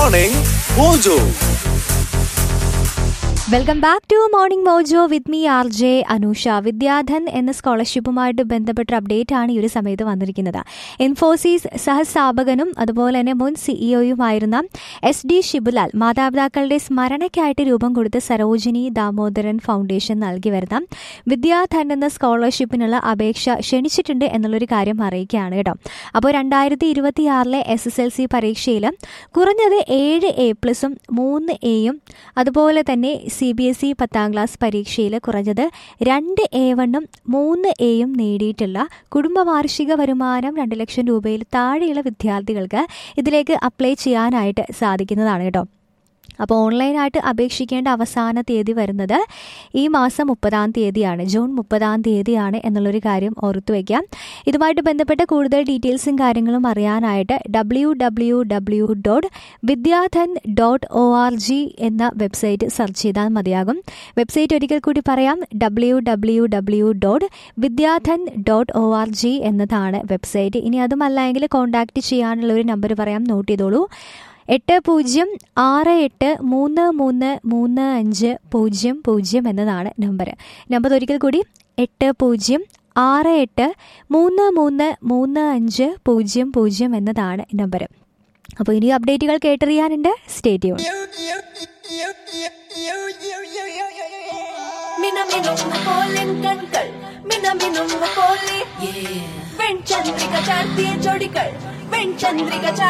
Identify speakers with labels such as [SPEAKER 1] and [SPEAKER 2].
[SPEAKER 1] Morning Mojo.
[SPEAKER 2] Welcome back to morning mojo with me R J Anusha. Vidyadhan എന്ന സ്കോളർഷിപ്പുമായിട്ട് ബന്ധപ്പെട്ട update ആണ് ഈ ഒരു സമയത്ത് വന്നിരിക്കുന്നത്. ഇൻഫോസിസ് സഹസ്ഥാപകനും അതുപോലെ തന്നെ മുൻ സിഇഒയുമായിരുന്ന SD ഷിബുലാൽ മാതാപിതാക്കളുടെ സ്മരണയ്ക്കായിട്ട് രൂപം കൊടുത്ത സരോജിനി ദാമോദരൻ ഫൗണ്ടേഷൻ നൽകി വരുന്ന വിദ്യാധൻ എന്ന സ്കോളർഷിപ്പിനുള്ള അപേക്ഷ ക്ഷണിച്ചിട്ടുണ്ട് എന്നുള്ളൊരു കാര്യം അറിയിക്കുകയാണ് കേട്ടോ. അപ്പോൾ 2026 SSLC പരീക്ഷയിൽ കുറഞ്ഞത് 7 A+ഉം 3 Aയും അതുപോലെ തന്നെ CBSE 10ാം ക്ലാസ് പരീക്ഷയിൽ കുറഞ്ഞത് 2 A1ഉം 3 Aയും നേടിയിട്ടുള്ള കുടുംബ വാർഷിക വരുമാനം 2 ലക്ഷം രൂപയിൽ താഴെയുള്ള വിദ്യാർത്ഥികൾക്ക് ഇതിലേക്ക് അപ്ലൈ ചെയ്യാനായിട്ട് സാധിക്കുന്നതാണ് കേട്ടോ. അപ്പോൾ ഓൺലൈനായിട്ട് അപേക്ഷിക്കേണ്ട അവസാന തീയതി വരുന്നത് ഈ മാസം 30ാം തീയതിയാണ്, ജൂൺ 30ാം തീയതിയാണ് എന്നുള്ളൊരു കാര്യം ഓർത്തു വയ്ക്കാം. ഇതുമായിട്ട് ബന്ധപ്പെട്ട കൂടുതൽ ഡീറ്റെയിൽസും കാര്യങ്ങളും അറിയാനായിട്ട് www.vidyadan.org എന്ന വെബ്സൈറ്റ് സെർച്ച് ചെയ്താൽ മതിയാകും. വെബ്സൈറ്റ് ഒരിക്കൽ കൂടി പറയാം, www.vidyadan.org എന്നതാണ് വെബ്സൈറ്റ്. ഇനി അതുമല്ല എങ്കിൽ കോൺടാക്റ്റ് ചെയ്യാനുള്ള ഒരു നമ്പർ പറയാം, നോട്ട് ചെയ്തോളൂ. 8068333500 എന്നതാണ് നമ്പർ ഒരിക്കൽ കൂടി 8068333500 എന്നതാണ് നമ്പർ. അപ്പോൾ ഇനി അപ്ഡേറ്റുകൾ കേട്ടറിയാനുണ്ട്. Stay tune.
[SPEAKER 3] വെൺചന്ദ്രിക ചാർത്തിയ ജോഡികൾ